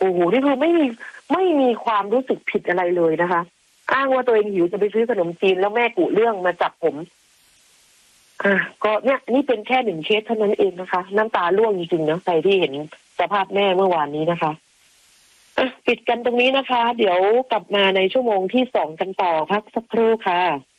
โอ้โหนี่คือไม่มีความรู้สึกผิดอะไรเลยนะคะอ้างว่าตัวเองหิวจะไปซื้อขนมจีนแล้วแม่กุเรื่องมาจับผมก็เนี่ยนี่เป็นแค่หนึ่งเคสเท่านั้นเองนะคะน้ำตาร่วงจริงๆนะใครที่เห็นสภาพแม่เมื่อวานนี้นะคะปิดกันตรงนี้นะคะเดี๋ยวกลับมาในชั่วโมงที่2กันต่อพักสักครู่ค่ะ